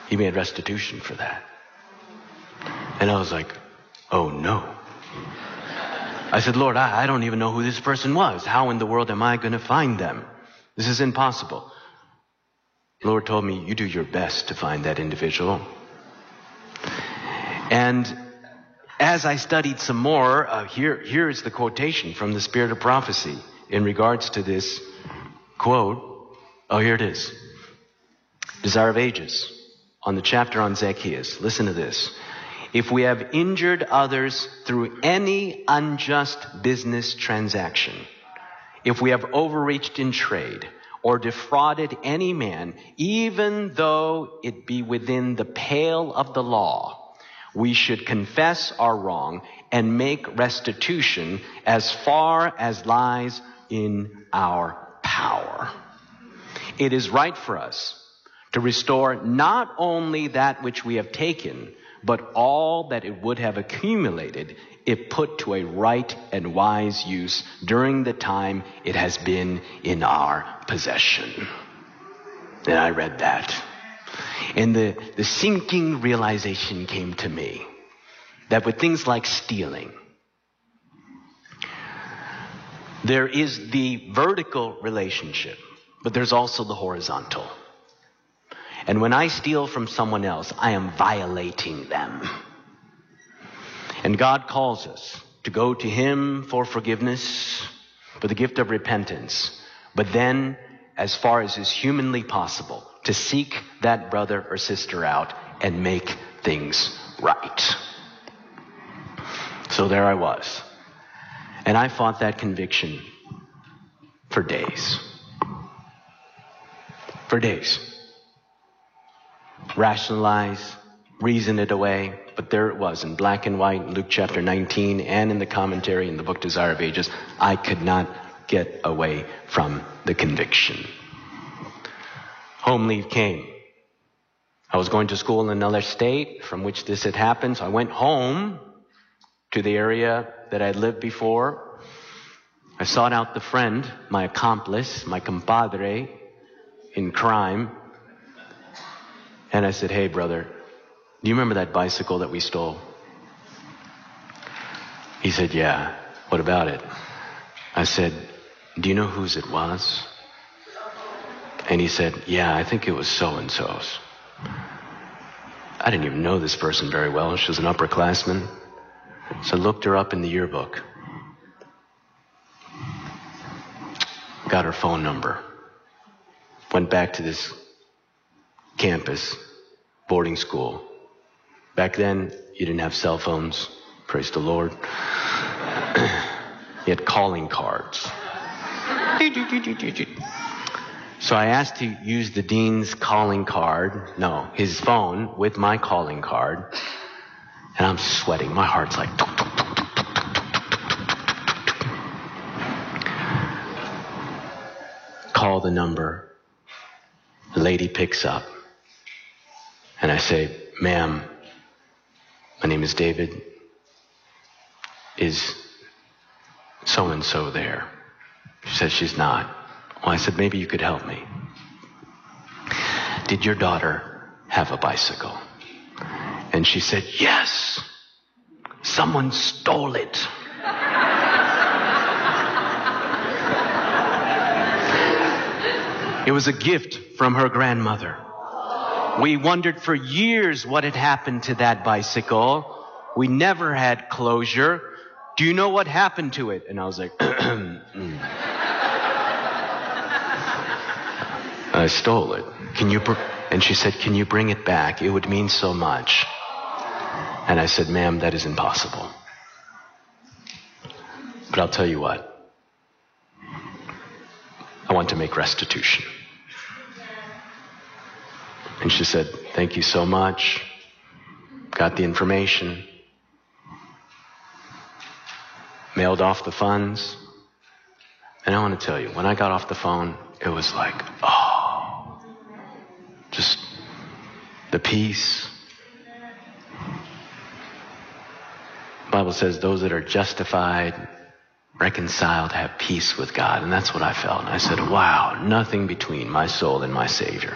He made restitution for that. And I was like, oh no. I said, Lord, I don't even know who this person was. How in the world am I going to find them? This is impossible. The Lord told me, you do your best to find that individual. And as I studied some more, here is the quotation from the Spirit of Prophecy in regards to this quote. Oh, here it is. Desire of Ages, on the chapter on Zacchaeus. Listen to this. If we have injured others through any unjust business transaction, if we have overreached in trade or defrauded any man, even though it be within the pale of the law, we should confess our wrong and make restitution as far as lies in our power. It is right for us to restore not only that which we have taken, but all that it would have accumulated if put to a right and wise use during the time it has been in our possession. And I read that. And the sinking realization came to me that with things like stealing, there is the vertical relationship, but there's also the horizontal. And when I steal from someone else, I am violating them. And God calls us to go to Him for forgiveness, for the gift of repentance. But then, as far as is humanly possible, to seek that brother or sister out and make things right. So there I was. And I fought that conviction for days. For days. Rationalize, reason it away, but there it was in black and white in Luke chapter 19 and in the commentary in the book Desire of Ages. I could not get away from the conviction. Home leave came. I was going to school in another state from which this had happened, so I went home to the area that I had lived before. I sought out the friend, my accomplice, my compadre in crime. And I said, hey, brother, do you remember that bicycle that we stole? He said, yeah. What about it? I said, do you know whose it was? And he said, yeah, I think it was so-and-so's. I didn't even know this person very well. She was an upperclassman. So I looked her up in the yearbook. Got her phone number. Went back to this campus, boarding school. Back then, you didn't have cell phones. Praise the Lord. You had calling cards. So I asked to use the dean's calling card, his phone, with my calling card. And I'm sweating. My heart's like... Call the number. The lady picks up. And I say, ma'am, my name is David. Is so-and-so there? She says she's not. Well, I said, maybe you could help me. Did your daughter have a bicycle? And she said, yes. Someone stole it. It was a gift from her grandmother. We wondered for years what had happened to that bicycle. We never had closure. Do you know what happened to it? And I was like, I stole it. And she said, can you bring it back? It would mean so much. And I said, ma'am, that is impossible. But I'll tell you what. I want to make restitution. And she said, thank you so much. Got the information. Mailed off the funds. And I want to tell you, when I got off the phone, it was like, just the peace. The Bible says those that are justified, reconciled, have peace with God. And that's what I felt. And I said, wow, nothing between my soul and my Savior.